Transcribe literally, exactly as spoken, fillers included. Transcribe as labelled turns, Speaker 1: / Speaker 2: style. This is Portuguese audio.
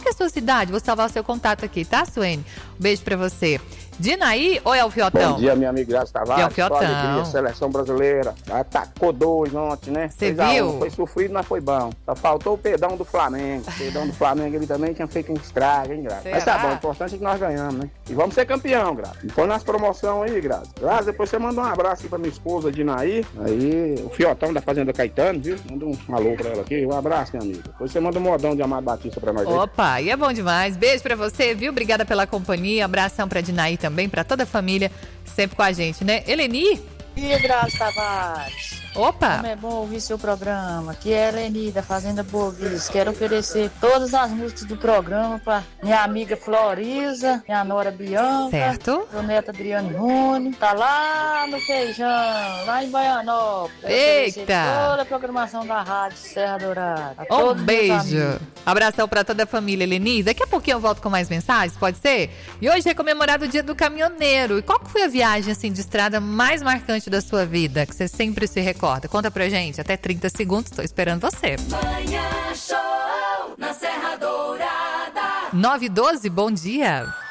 Speaker 1: que é a sua cidade? Vou salvar o seu contato aqui, tá, Suene? Um beijo pra você. Dinaí ou é o Fiotão?
Speaker 2: Bom dia, minha amiga Graça Tavares.
Speaker 1: É o Fiotão.
Speaker 2: Só alegria, seleção brasileira. Atacou dois ontem, né?
Speaker 1: Você viu?
Speaker 2: Um. Foi sofrido, mas foi bom. Só faltou o perdão do Flamengo. O perdão do Flamengo, ele também tinha feito um estrago, hein, Graça? Mas tá bom, o importante é que nós ganhamos, né? E vamos ser campeão, Graça. E põe nas promoções aí, Graça. Graça, depois você manda um abraço aqui pra minha esposa, Dinaí. Aí, o Fiotão da Fazenda Caetano, viu? Manda um alô pra ela aqui. Um abraço, minha amiga. Depois você manda um modão de Amado Batista pra nós aí.
Speaker 1: Opa, e é bom demais. Beijo pra você, viu? Obrigada pela companhia. Abração pra Dinaí também, pra toda a família, sempre com a gente, né? Eleni?
Speaker 3: E Graça Tavares.
Speaker 1: Opa!
Speaker 3: Como é bom ouvir seu programa. Aqui é a Eleni da Fazenda Boa Vista. Quero oferecer todas as músicas do programa para minha amiga Floriza, minha nora Bianca,
Speaker 1: certo?
Speaker 3: Meu neto Adriane Rune. Tá lá no Feijão, lá em Baianópolis.
Speaker 1: Eita!
Speaker 3: Toda a programação da Rádio Serra Dourada.
Speaker 1: Um beijo. Abração para toda a família, Eleni. Daqui a pouquinho eu volto com mais mensagens, pode ser? E hoje é comemorado o Dia do Caminhoneiro. E qual que foi a viagem assim, de estrada mais marcante da sua vida, que você sempre se recorda? Conta pra gente, até trinta segundos, tô esperando você.
Speaker 4: Manhã Show na Serra Dourada.
Speaker 1: nove e doze, bom dia.